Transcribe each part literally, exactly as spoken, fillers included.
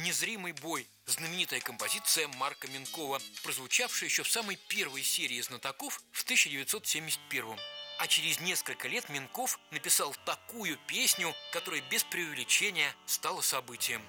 «Незримый бой» – знаменитая композиция Марка Менкова, прозвучавшая еще в самой первой серии «Знатоков» в тысяча девятьсот семьдесят первом. А через несколько лет Менков написал такую песню, которая без преувеличения стала событием.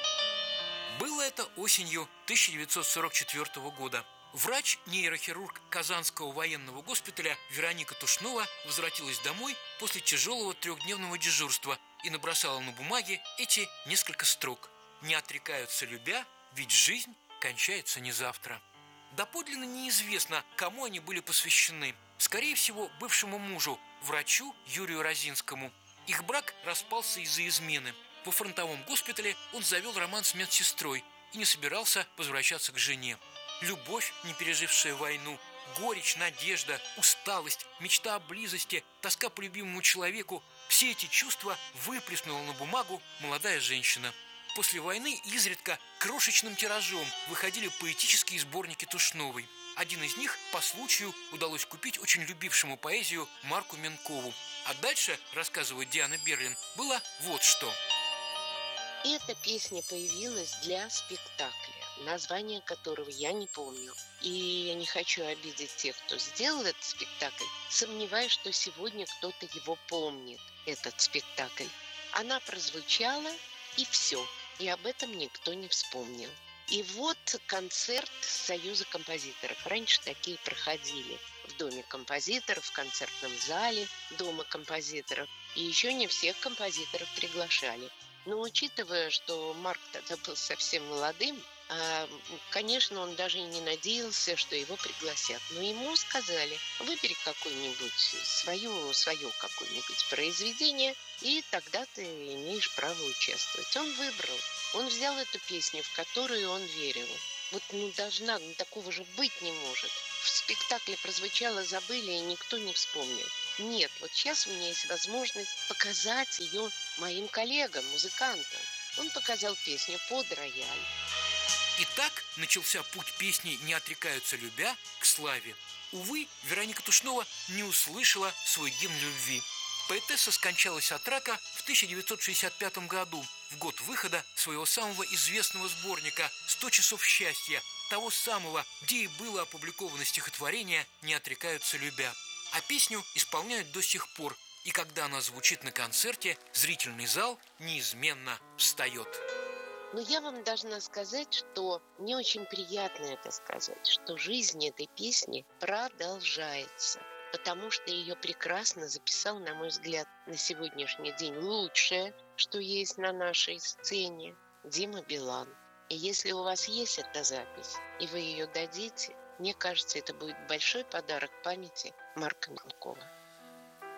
Было это осенью тысяча девятьсот сорок четвёртого года. Врач-нейрохирург Казанского военного госпиталя Вероника Тушнова возвратилась домой после тяжелого трехдневного дежурства и набросала на бумаге эти несколько строк. «Не отрекаются любя, ведь жизнь кончается не завтра». Доподлинно неизвестно, кому они были посвящены. Скорее всего, бывшему мужу, врачу Юрию Розинскому. Их брак распался из-за измены. Во фронтовом госпитале он завел роман с медсестрой и не собирался возвращаться к жене. Любовь, не пережившая войну, горечь, надежда, усталость, мечта о близости, тоска по любимому человеку – все эти чувства выплеснула на бумагу молодая женщина. После войны изредка крошечным тиражом выходили поэтические сборники Тушновой. Один из них по случаю удалось купить очень любившему поэзию Марку Менкову. А дальше, рассказывает Диана Берлин, было вот что. Эта песня появилась для спектакля, название которого я не помню. И я не хочу обидеть тех, кто сделал этот спектакль. Сомневаюсь, что сегодня кто-то его помнит, этот спектакль. Она прозвучала, и все. И об этом никто не вспомнил. И вот концерт Союза композиторов. Раньше такие проходили в Доме композиторов, в концертном зале Дома композиторов. И еще не всех композиторов приглашали. Но учитывая, что Марк тогда был совсем молодым, конечно, он даже и не надеялся, что его пригласят. Но ему сказали: выбери какое-нибудь свое, свое какое-нибудь произведение, и тогда ты имеешь право участвовать. Он выбрал. Он взял эту песню, в которую он верил. Вот ну должна, ну, такого же быть не может. В спектакле прозвучало, забыли, и никто не вспомнил. Нет, вот сейчас у меня есть возможность показать ее моим коллегам, музыкантам. Он показал песню под рояль. И так начался путь песни «Не отрекаются любя» к славе. Увы, Вероника Тушнова не услышала свой гимн любви. Поэтесса скончалась от рака в тысяча девятьсот шестьдесят пятом году, в год выхода своего самого известного сборника «Сто часов счастья», того самого, где и было опубликовано стихотворение «Не отрекаются любя». А песню исполняют до сих пор, и когда она звучит на концерте, зрительный зал неизменно встает. Но я вам должна сказать, что мне очень приятно это сказать, что жизнь этой песни продолжается, потому что ее прекрасно записал, на мой взгляд, на сегодняшний день лучшее, что есть на нашей сцене, Дима Билан. И если у вас есть эта запись, и вы ее дадите, мне кажется, это будет большой подарок памяти Марка Менкова.